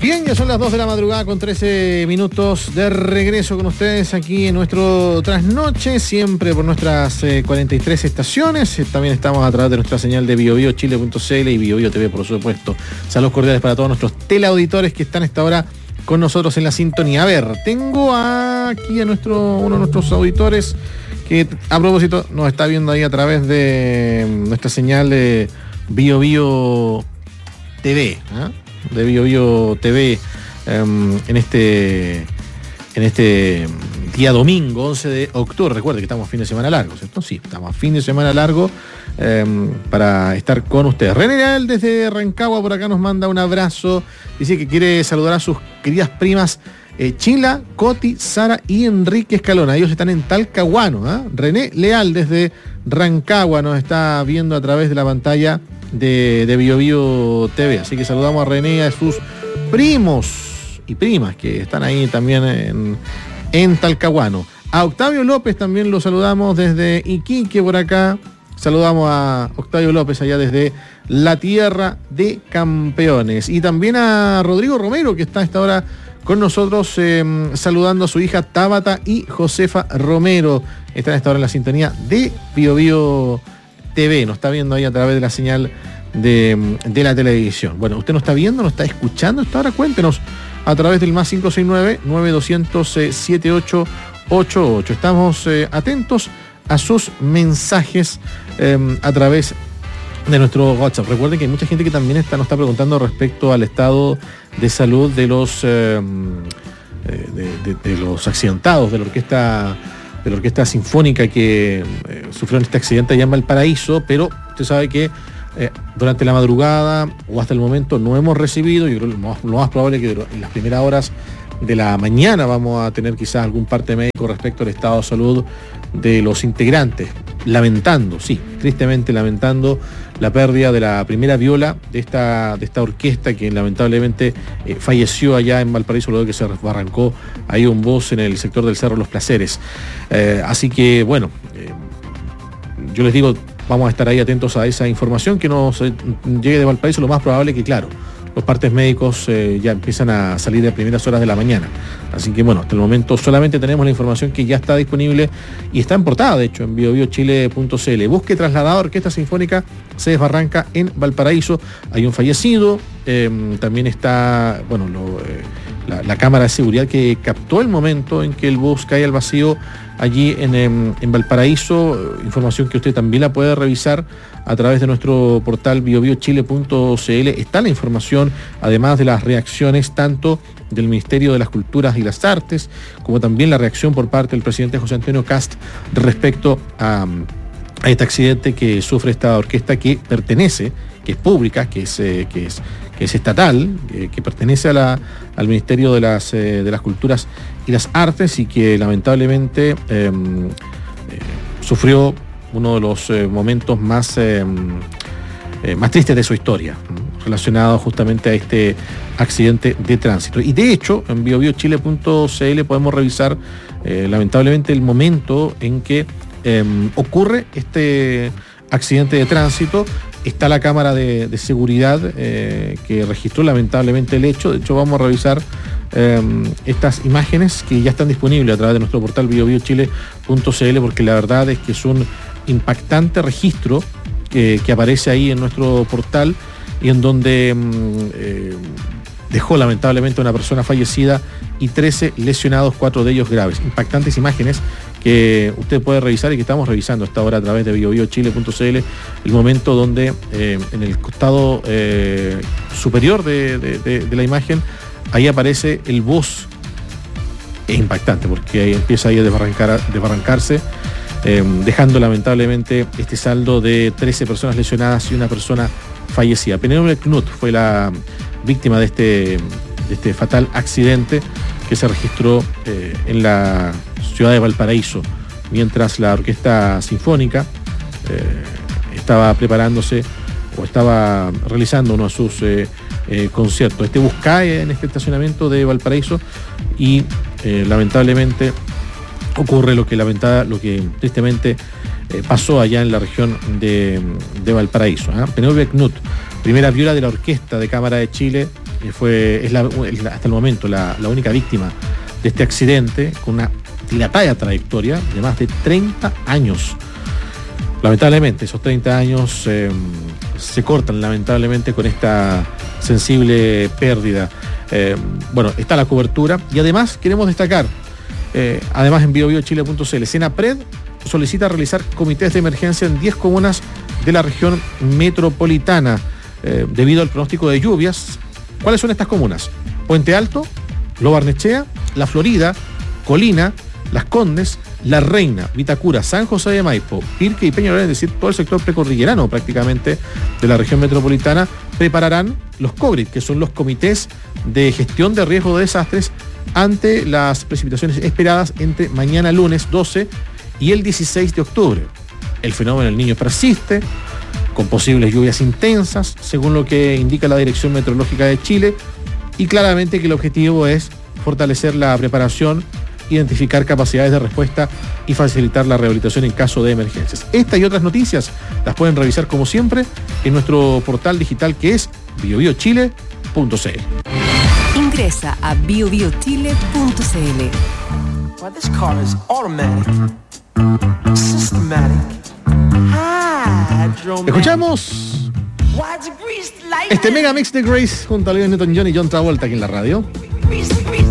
Bien, ya son las 2 de la madrugada con 13 minutos de regreso con ustedes aquí en nuestro trasnoche, siempre por nuestras 43 estaciones. También estamos a través de nuestra señal de biobiochile.cl y BioBio TV, por supuesto. Saludos cordiales para todos nuestros teleauditores que están a esta hora con nosotros en la sintonía. A ver, tengo aquí a uno de nuestros auditores que a propósito nos está viendo ahí a través de nuestra señal de BioBio TV, de BioBio TV en este día domingo 11 de octubre. Recuerde que estamos fin de semana largo, ¿cierto? Sí, estamos fin de semana largo para estar con ustedes. René Leal desde Rancagua por acá nos manda un abrazo, dice que quiere saludar a sus queridas primas Chila, Coti, Sara y Enrique Escalona. Ellos están en Talcahuano. René Leal desde Rancagua nos está viendo a través de la pantalla de BioBio TV. Así que saludamos a René y a sus primos y primas que están ahí también en Talcahuano. A Octavio López también lo saludamos desde Iquique por acá. Saludamos a Octavio López allá desde la tierra de campeones. Y también a Rodrigo Romero, que está a esta hora con nosotros saludando a su hija Tabata y Josefa Romero. Están a esta hora en la sintonía de BioBio TV. Nos está viendo ahí a través de la señal de la televisión. Bueno, usted nos está viendo, nos está escuchando. Hasta ahora cuéntenos a través del más 569-9200-7888. Estamos atentos a sus mensajes a través de nuestro WhatsApp. Recuerden que hay mucha gente que también nos está preguntando respecto al estado de salud de los accidentados de la orquesta sinfónica que sufrieron este accidente allá en Valparaíso, pero usted sabe que durante la madrugada o hasta el momento no hemos recibido. Yo creo que lo más probable es que en las primeras horas de la mañana vamos a tener quizás algún parte médico respecto al estado de salud de los integrantes, tristemente lamentando la pérdida de la primera viola de esta orquesta que lamentablemente falleció allá en Valparaíso luego de que se arrancó ahí un bus en el sector del Cerro Los Placeres. Así que bueno, yo les digo, vamos a estar ahí atentos a esa información que nos llegue de Valparaíso. Lo más probable es que, claro, los partes médicos ya empiezan a salir a primeras horas de la mañana. Así que bueno, hasta el momento solamente tenemos la información que ya está disponible y está en portada, de hecho, en biobiochile.cl. Busque trasladado Orquesta Sinfónica se desbarranca en Valparaíso. Hay un fallecido, también está, bueno, la cámara de seguridad que captó el momento en que el bus cae al vacío allí en Valparaíso. Información que usted también la puede revisar a través de nuestro portal biobiochile.cl. Está la información, además de las reacciones tanto del Ministerio de las Culturas y las Artes, como también la reacción por parte del presidente José Antonio Kast respecto a este accidente que sufre esta orquesta que pertenece, que es pública, que es estatal, que pertenece al Ministerio de las Culturas y las Artes y que lamentablemente sufrió uno de los momentos más tristes de su historia, relacionado justamente a este accidente de tránsito. Y de hecho, en biobiochile.cl podemos revisar lamentablemente el momento en que ocurre este accidente de tránsito. Está la cámara de seguridad que registró lamentablemente el hecho. De hecho, vamos a revisar estas imágenes que ya están disponibles a través de nuestro portal biobiochile.cl, porque la verdad es que es un impactante registro que aparece ahí en nuestro portal y en donde dejó lamentablemente una persona fallecida y 13 lesionados, 4 de ellos graves. Impactantes imágenes que usted puede revisar y que estamos revisando hasta ahora a través de biobiochile.cl, el momento donde en el costado superior de la imagen, ahí aparece el bus. Es impactante porque ahí empieza ahí a desbarrancarse, dejando lamentablemente este saldo de 13 personas lesionadas y una persona fallecida. Penélope Knut fue la víctima de este fatal accidente que se registró en la ciudad de Valparaíso, mientras la Orquesta Sinfónica estaba preparándose o estaba realizando uno de sus conciertos. Este bus cae en este estacionamiento de Valparaíso y lamentablemente ocurre lo que tristemente pasó allá en la región de Valparaíso. Penélope Knut, primera viola de la Orquesta de Cámara de Chile, hasta el momento la única víctima de este accidente con una dilatada trayectoria de más de 30 años. Lamentablemente, esos 30 años se cortan lamentablemente con esta sensible pérdida. Está la cobertura y además queremos destacar, además en biobiochile.cl, Senapred solicita realizar comités de emergencia en 10 comunas de la región metropolitana debido al pronóstico de lluvias. ¿Cuáles son estas comunas? Puente Alto, Lo Barnechea, La Florida, Colina, Las Condes, La Reina, Vitacura, San José de Maipo, Pirque y Peñalolén, es decir, todo el sector precordillerano prácticamente de la región metropolitana, prepararán los COGRID, que son los comités de gestión de riesgo de desastres ante las precipitaciones esperadas entre mañana lunes 12 y el 16 de octubre. El fenómeno del Niño persiste, con posibles lluvias intensas, según lo que indica la Dirección Meteorológica de Chile, y claramente que el objetivo es fortalecer la preparación, identificar capacidades de respuesta y facilitar la rehabilitación en caso de emergencias. Esta y otras noticias las pueden revisar como siempre en nuestro portal digital que es biobiochile.cl. Ingresa a biobiochile.cl. This car is automatic, systematic, hydromatic. Escuchamos este mega mix de Grace junto a Olivia Newton-John y John Travolta aquí en la radio.